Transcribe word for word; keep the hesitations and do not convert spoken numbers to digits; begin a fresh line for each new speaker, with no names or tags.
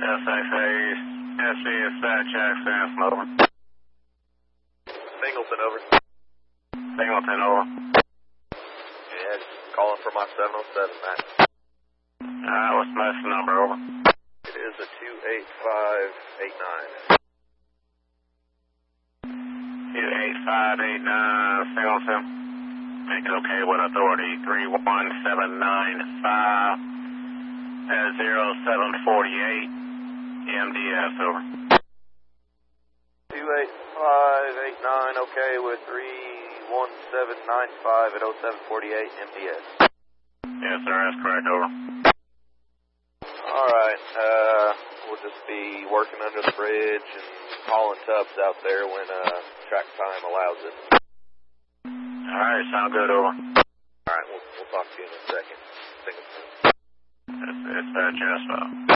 S X A, S C is that Jackson, over.
Singleton, over.
Singleton, over.
Yeah, just calling for my seven oh seven, Matt.
Uh, what's the message number, over?
It is a two eight five eight nine.
two eight five eight nine, Singleton. Make it okay with authority, three one seven nine five, zero seven four eight, M D S, over.
two eight five eight nine, okay with three one seven nine five at oh seven four eight, M D S.
Yes, sir, that's correct, over.
Alright, uh, we'll just be working under the bridge and hauling tubs out there when, uh, track time allows it.
Alright, sound good, over.
Alright, we'll, we'll talk to you in a second.
It's, it's uh, just, uh...